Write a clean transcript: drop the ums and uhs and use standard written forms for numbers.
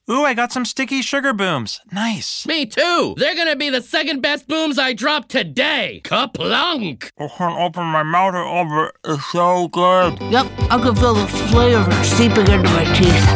Ooh, I got some sticky sugar booms. Nice. Me too. They're gonna be the second best booms I dropped today. Kaplunk. I can't open my mouth over it. It's so good. Yep, I can feel the flavor seeping into my teeth.